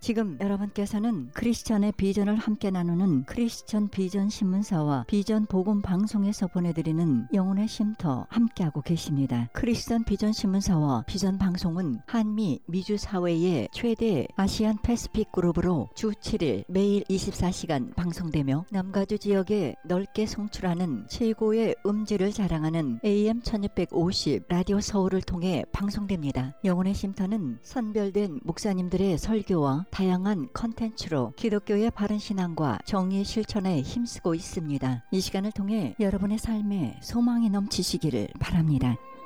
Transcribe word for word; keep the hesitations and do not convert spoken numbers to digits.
지금 여러분께서는 크리스천의 비전을 함께 나누는 크리스천 비전 신문사와 비전 복음 방송에서 보내드리는 영혼의 쉼터 함께하고 계십니다. 크리스천 비전 신문사와 비전 방송은 한미 미주 사회의 최대 아시안 패시픽 그룹으로 주 칠 일 매일 이십사 시간 방송되며 남가주 지역에 넓게 송출하는 최고의 음질을 자랑하는 에이엠 천육백오십 라디오 서울을 통해 방송됩니다. 영혼의 쉼터는 선별된 목사님들의 설교와 다양한 컨텐츠로 기독교의 바른 신앙과 정의의 실천에 힘쓰고 있습니다. 이 시간을 통해 여러분의 삶에 소망이 넘치시기를 바랍니다.